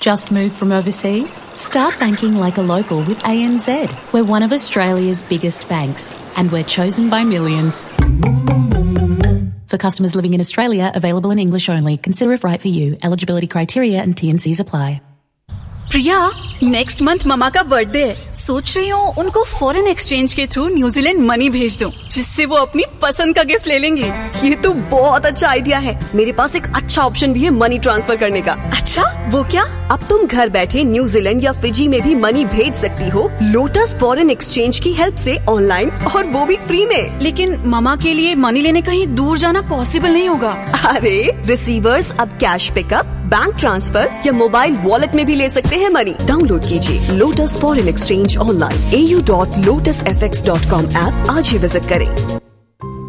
Just moved from overseas? Start banking like a local with ANZ. We're one of Australia's biggest banks and we're chosen by millions. For customers living in Australia, available in English only. Consider if right for you. Eligibility criteria and T&Cs apply. Priya, next month mama का birthday है। सोच रही हूँ उनको foreign exchange के through New Zealand money भेज दूँ, जिससे वो अपनी पसंद का गिफ्ट ले लेंगे। ये तो बहुत अच्छा आइडिया है। मेरे पास एक अच्छा ऑप्शन भी है मनी ट्रांसफर करने का। अच्छा, वो क्या? अब तुम घर बैठे न्यूजीलैंड या फिजी में भी मनी भेज सकती हो लोटस फॉरेन एक्सचेंज की हेल्प से ऑनलाइन, और वो भी फ्री में। लेकिन ममा के लिए मनी लेने कहीं दूर जाना पॉसिबल नहीं होगा। अरे रिसीवर्स अब कैश पिकअप, बैंक ट्रांसफर या मोबाइल वॉलेट में भी ले सकते हैं मनी। डाउनलोड कीजिए lotus foreign exchange online au.lotusfx.com app आज ही विजिट करें।